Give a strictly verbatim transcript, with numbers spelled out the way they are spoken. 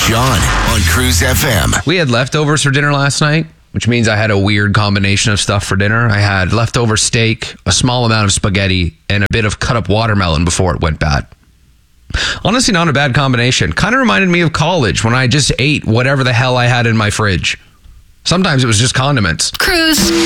Sean on Cruise F M. We had leftovers for dinner last night, which means I had a weird combination of stuff for dinner. I had leftover steak, a small amount of spaghetti, and a bit of cut up watermelon before it went bad. Honestly, not a bad combination. Kind of reminded me of college when I just ate whatever the hell I had in my fridge. Sometimes it was just condiments. Cruise.